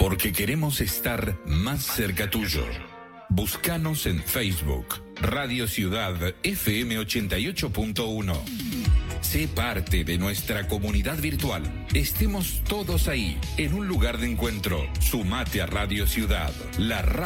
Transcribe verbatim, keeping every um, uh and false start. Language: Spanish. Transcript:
Porque queremos estar más cerca tuyo. Búscanos en Facebook, Radio Ciudad F M ochenta y ocho punto uno. Sé parte de nuestra comunidad virtual. Estemos todos ahí, en un lugar de encuentro. Sumate a Radio Ciudad, la radio